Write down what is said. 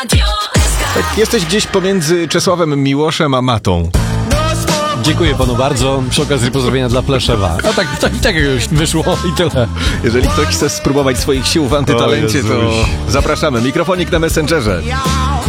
Tak, jesteś gdzieś pomiędzy Czesławem Miłoszem a Matą. Dziękuję panu bardzo. Przy okazji pozdrowienia dla Pleszewa. A tak już wyszło i tyle. Jeżeli ktoś chce spróbować swoich sił w antytalencie, to zapraszamy. Mikrofonik na Messengerze.